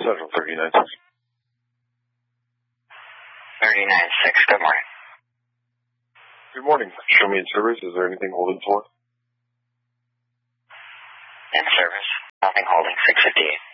Central 39.6. 39.6, good morning. Good morning. Show me in service. Is there anything holding for? In service. Nothing holding, 658.